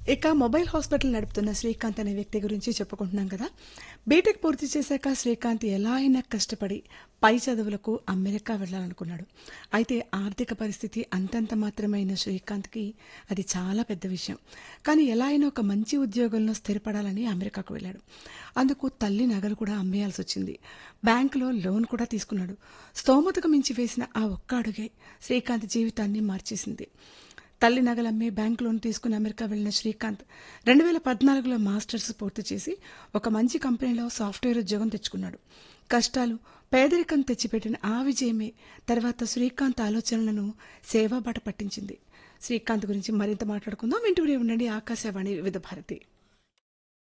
ఇక mobile hospital నడుపుతున్న శ్రీకాంత్ అనే వ్యక్తి గురించి చెప్పుకుంటున్నాం కదా. బీటెక్ పూర్తి చేశాక శ్రీకాంత్ ఎలా అయినా కష్టపడి పై చదువులకు అమెరికా వెళ్ళాలనుకున్నాడు. అయితే ఆర్థిక పరిస్థితి అంతంత మాత్రమే అయిన శ్రీకాంత్కి అది చాలా పెద్ద విషయం. కానీ ఎలా అయినా ఒక మంచి ఉద్యోగంలో స్థిరపడాలని అమెరికాకు వెళ్ళాడు. అందుకు తల్లి నగలు కూడా అమ్మేయాల్సి వచ్చింది. బ్యాంకులో లోన్ కూడా తీసుకున్నాడు. స్తోమతకు మించి వేసిన ఆ ఒక్క అడుగే శ్రీకాంత్ జీవితాన్ని మార్చేసింది. తల్లి నగలమ్మి బ్యాంక్ లోన్ తీసుకుని అమెరికా వెళ్లిన శ్రీకాంత్ 2014లో మాస్టర్స్ పూర్తి చేసి ఒక మంచి కంపెనీలో సాఫ్ట్వేర్ ఉద్యోగం తెచ్చుకున్నాడు. కష్టాలు, పేదరికం తెచ్చిపెట్టిన ఆ విజయమే తర్వాత శ్రీకాంత్ ఆలోచనలను సేవాబాట పట్టించింది. శ్రీకాంత్ గురించి మరింత మాట్లాడుకుందాం. వింటూనే ఉండండి ఆకాశవాణి వివిధ భారతి.